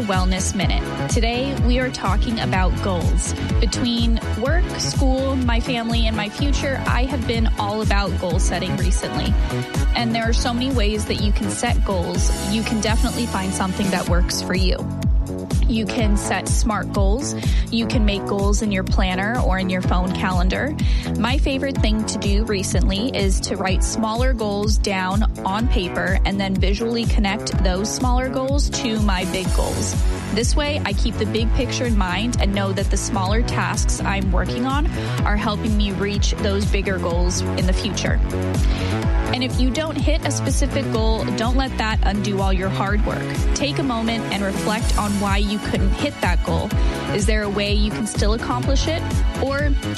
Wellness Minute. Today, we are talking about goals. Between work, school, my family, and my future, I have been all about goal setting recently. And there are so many ways that you can set goals. You can definitely find something that works for you. You can set SMART goals. You can make goals in your planner or in your phone calendar. My favorite thing to do recently is to write smaller goals down on paper and then visually connect those smaller goals to my big goals. This way, I keep the big picture in mind and know that the smaller tasks I'm working on are helping me reach those bigger goals in the future. And if you don't hit a specific goal, don't let that undo all your hard work. Take a moment and reflect on why you couldn't hit that goal. Is there a way you can still accomplish it? Or